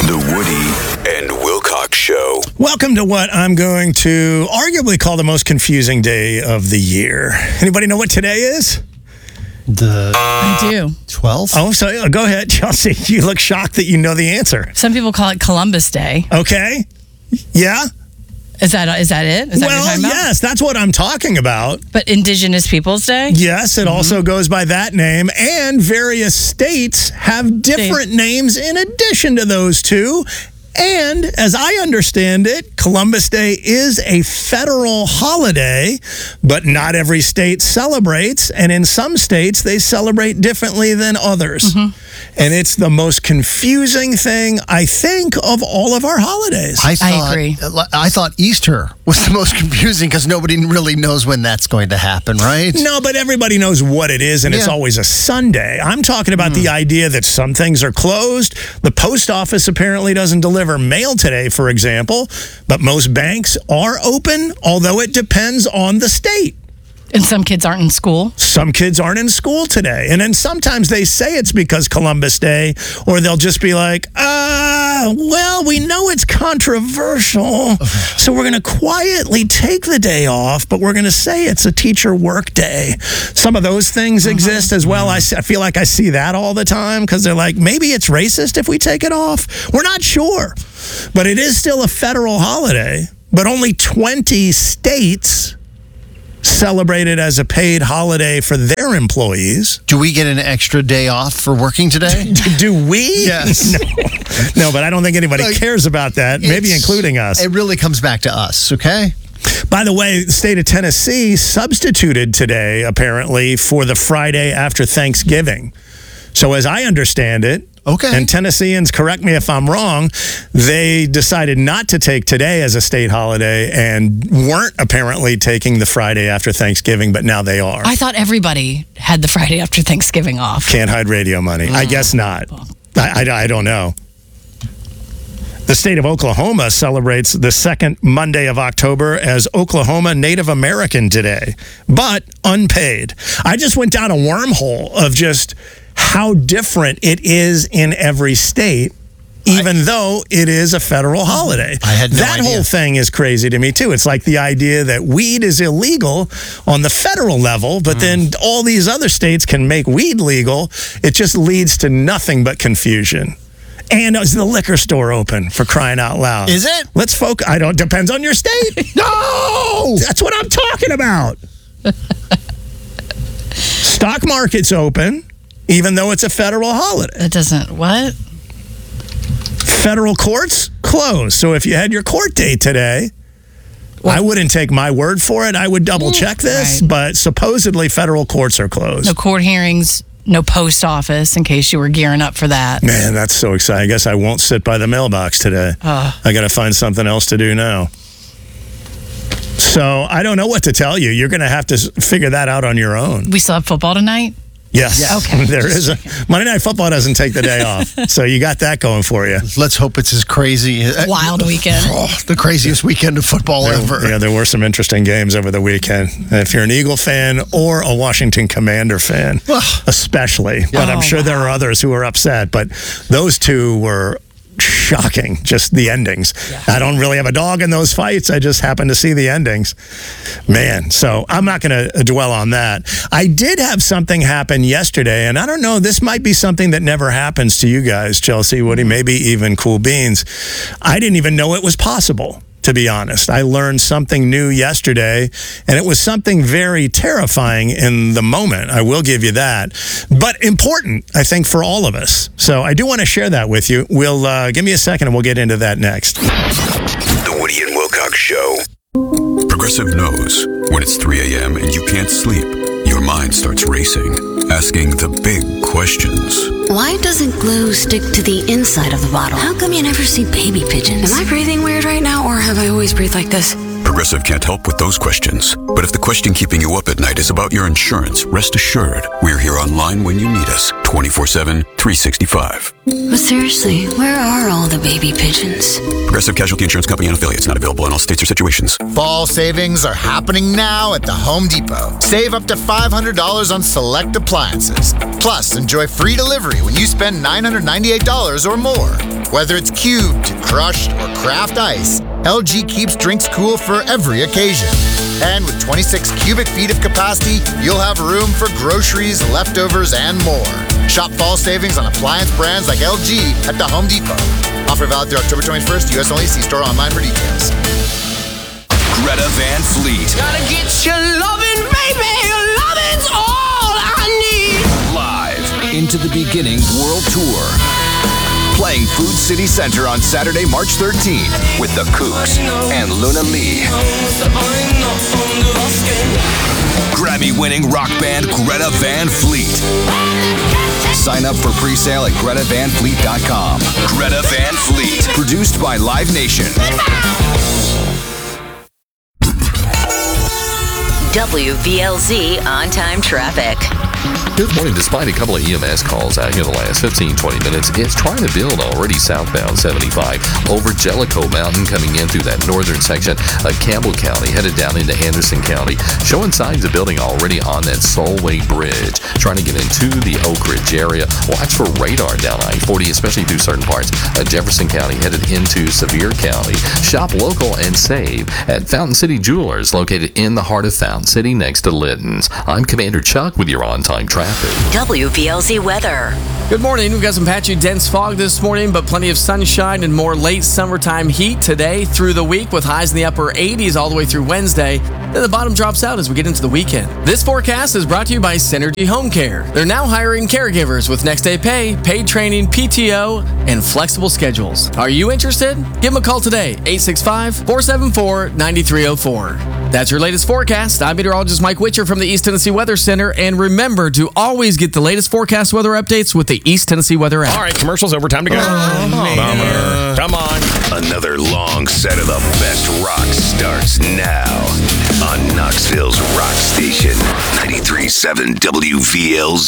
The Woody and Wilcox Show. Welcome to what I'm going to arguably call the most confusing day of the year. Anybody know what today is? I do. 12th? Oh, so go ahead, Chelsea. You look shocked that you know the answer. Some people call it Columbus Day. Okay. Yeah? Is that it? Is that what you're talking about? Yes, that's what I'm talking about. But Indigenous Peoples Day? Yes, it also goes by that name, and various states have different names in addition to those two. And as I understand it, Columbus Day is a federal holiday, but not every state celebrates. And in some states, they celebrate differently than others. And it's the most confusing thing, I think, of all of our holidays. I agree. I thought Easter was the most confusing because nobody really knows when that's going to happen, right? No, but everybody knows what it is, and it's always a Sunday. I'm talking about the idea that some things are closed. The post office apparently doesn't deliver mail today, for example, but most banks are open, although it depends on the state. And some kids aren't in school. Some kids aren't in school today. And then sometimes they say it's because Columbus Day, or they'll just be like, well, we know it's controversial, so we're going to quietly take the day off, but we're going to say it's a teacher work day. Some of those things exist as well. I feel like I see that all the time because they're like, maybe it's racist if we take it off. We're not sure. But it is still a federal holiday, but only 20 states celebrate it as a paid holiday for their employees. Do we get an extra day off for working today? Do we? Yes. No, but I don't think anybody cares about that, maybe including us. It really comes back to us, okay? By the way, the state of Tennessee substituted today, apparently, for the Friday after Thanksgiving. So as I understand it, and Tennesseans, correct me if I'm wrong, they decided not to take today as a state holiday and weren't apparently taking the Friday after Thanksgiving, but now they are. I thought everybody had the Friday after Thanksgiving off. Can't hide radio money. I guess not. I don't know. The state of Oklahoma celebrates the second Monday of October as Oklahoma Native American Day, but unpaid. I just went down a wormhole of just how different it is in every state, even though it is a federal holiday. I had no idea. That whole thing is crazy to me, too. It's like the idea that weed is illegal on the federal level, but then all these other states can make weed legal. It just leads to nothing but confusion. And is the liquor store open, for crying out loud? Is it? Let's focus. Depends on your state. No! That's what I'm talking about. Stock market's open, even though it's a federal holiday. It doesn't, what? Federal courts closed. So if you had your court date today, I wouldn't take my word for it. I would double check this, but supposedly federal courts are closed. No court hearings, no post office, in case you were gearing up for that. Man, that's so exciting. I guess I won't sit by the mailbox today. I got to find something else to do now. So I don't know what to tell you. You're going to have to figure that out on your own. We still have football tonight? Yes. Okay. There is Monday Night Football doesn't take the day off. So you got that going for you. Let's hope it's as crazy. Wild weekend. The craziest weekend of football ever. Yeah, there were some interesting games over the weekend. If you're an Eagle fan or a Washington Commander fan, especially. But I'm sure there are others who are upset. But those two were shocking, just the endings. I don't really have a dog in those fights. I just happen to see the endings. Man, so I'm not going to dwell on that. I did have something happen yesterday, and I don't know, this might be something that never happens to you guys, Chelsea, Woody, maybe even Cool Beans. I didn't even know it was possible, to be honest. I learned something new yesterday, and it was something very terrifying in the moment. I will give you that. But important, I think, for all of us. So I do want to share that with you. We'll give me a second, and we'll get into that next. The Woody and Wilcox Show. Progressive knows when it's 3 a.m. and you can't sleep, your mind starts racing, asking the big questions. Why doesn't glue stick to the inside of the bottle? How come you never see baby pigeons? Am I breathing weird right now, or have I always breathed like this? Progressive can't help with those questions. But if the question keeping you up at night is about your insurance, rest assured, we're here online when you need us, 24/7, 365. But seriously, where are all the baby pigeons? Progressive Casualty Insurance Company and affiliates, not available in all states or situations. Fall savings are happening now at the Home Depot. Save up to $500 on select appliances. Plus, enjoy free delivery when you spend $998 or more. Whether it's cubed, crushed, or craft ice, LG keeps drinks cool for every occasion. And with 26 cubic feet of capacity, you'll have room for groceries, leftovers, and more. Shop fall savings on appliance brands like LG at the Home Depot. Offer valid through October 21st, U.S. only. See store online for details. Greta Van Fleet. Gotta get your lovin', baby. Your lovin's all I need. Live into the beginning world tour. Playing Food City Center on Saturday, March 13th with the Kooks and Luna Lee. Grammy-winning rock band Greta Van Fleet. Sign up for pre-sale at GretaVanFleet.com. Greta Van Fleet. Produced by Live Nation. WVLZ on-time traffic. Good morning. Despite a couple of EMS calls out here in the last 15-20 minutes, it's trying to build already southbound 75 over Jellicoe Mountain coming in through that northern section of Campbell County, headed down into Anderson County, showing signs of building already on that Solway Bridge. Trying to get into the Oak Ridge area. Watch for radar down I-40, especially through certain parts of Jefferson County, headed into Sevier County. Shop local and save at Fountain City Jewelers, located in the heart of Fountain City next to Litton's. I'm Commander Chuck with your on-time traffic. WVLZ weather. Good morning. We've got some patchy dense fog this morning, but plenty of sunshine and more late summertime heat today through the week, with highs in the upper 80s all the way through Wednesday. Then the bottom drops out as we get into the weekend. This forecast is brought to you by Synergy Home Care. They're now hiring caregivers with next day pay, paid training, PTO, and flexible schedules. Are you interested? Give them a call today, 865-474-9304. That's your latest forecast. I'm meteorologist Mike Witcher from the East Tennessee Weather Center. And remember to always get the latest forecast weather updates with the East Tennessee Weather app. All right, commercials over. Time to go. Bummer. Come on. Another long set of the best rock starts now on Knoxville's Rock Station, 93.7 WVLZ.